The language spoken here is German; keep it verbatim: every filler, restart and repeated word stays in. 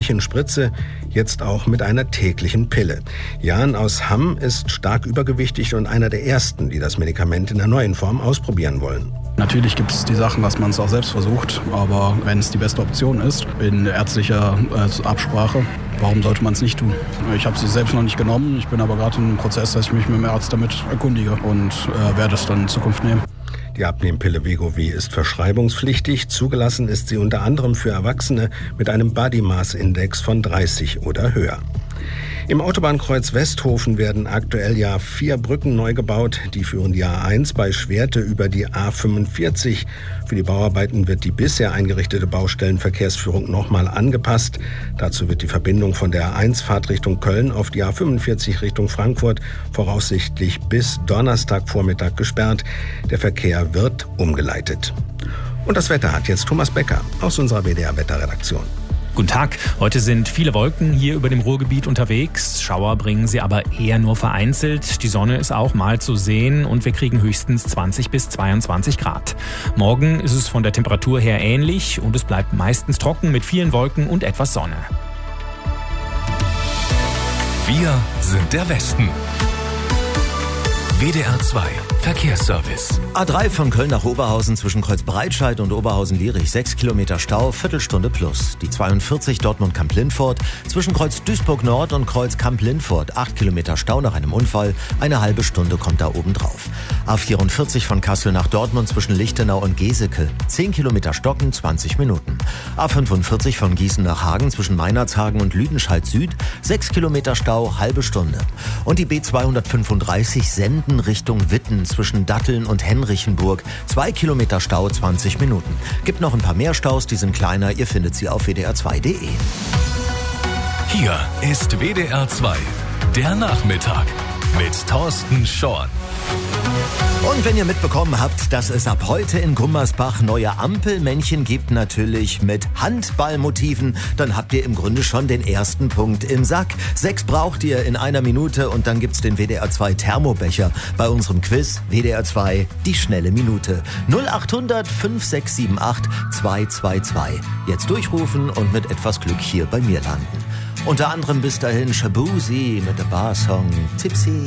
täglichen Spritze, jetzt auch mit einer täglichen Pille. Jan aus Hamm ist stark übergewichtig und einer der ersten, die das Medikament in der neuen Form ausprobieren wollen. Natürlich gibt es die Sachen, dass man es auch selbst versucht, aber wenn es die beste Option ist, in ärztlicher äh, Absprache, warum sollte man es nicht tun? Ich habe sie selbst noch nicht genommen, ich bin aber gerade im Prozess, dass ich mich mit dem Arzt damit erkundige und äh, werde es dann in Zukunft nehmen. Die Abnehmpille Wegovy ist verschreibungspflichtig. Zugelassen ist sie unter anderem für Erwachsene mit einem Body Mass Index von dreißig oder höher. Im Autobahnkreuz Westhofen werden aktuell ja vier Brücken neu gebaut. Die führen die A eins bei Schwerte über die A fünfundvierzig. Für die Bauarbeiten wird die bisher eingerichtete Baustellenverkehrsführung nochmal angepasst. Dazu wird die Verbindung von der A eins Fahrtrichtung Köln auf die A fünfundvierzig Richtung Frankfurt voraussichtlich bis Donnerstagvormittag gesperrt. Der Verkehr wird umgeleitet. Und das Wetter hat jetzt Thomas Becker aus unserer W D R-Wetterredaktion. Guten Tag. Heute sind viele Wolken hier über dem Ruhrgebiet unterwegs. Schauer bringen sie aber eher nur vereinzelt. Die Sonne ist auch mal zu sehen und wir kriegen höchstens zwanzig bis zweiundzwanzig Grad. Morgen ist es von der Temperatur her ähnlich und es bleibt meistens trocken mit vielen Wolken und etwas Sonne. Wir sind der Westen. W D R zwei Verkehrsservice. A drei von Köln nach Oberhausen zwischen Kreuz Breitscheid und Oberhausen-Lierich sechs Kilometer Stau, Viertelstunde plus. Die zweiundvierzig Dortmund-Kamp-Lindfort zwischen Kreuz Duisburg-Nord und Kreuz Kamp-Lindfort acht Kilometer Stau nach einem Unfall. Eine halbe Stunde kommt da oben drauf. A vierundvierzig von Kassel nach Dortmund zwischen Lichtenau und Geseke zehn Kilometer Stocken, zwanzig Minuten. A fünfundvierzig von Gießen nach Hagen zwischen Meinerzhagen und Lüdenscheid Süd sechs Kilometer Stau, halbe Stunde. Und die B zweihundertfünfunddreißig Senden Richtung Witten zwischen Datteln und Henrichenburg. Zwei Kilometer Stau, zwanzig Minuten. Gibt noch ein paar mehr Staus, die sind kleiner. Ihr findet sie auf w d r zwei punkt d e. Hier ist W D R zwei, der Nachmittag mit Thorsten Schorn. Und wenn ihr mitbekommen habt, dass es ab heute in Gummersbach neue Ampelmännchen gibt, natürlich mit Handballmotiven, dann habt ihr im Grunde schon den ersten Punkt im Sack. Sechs braucht ihr in einer Minute und dann gibt's den W D R zwei Thermobecher bei unserem Quiz W D R zwei, die schnelle Minute. null acht hundert fünf sechs sieben acht zwei zwei zwei. Jetzt durchrufen und mit etwas Glück hier bei mir landen. Unter anderem bis dahin Shabuzi mit der Bar-Song Tipsy.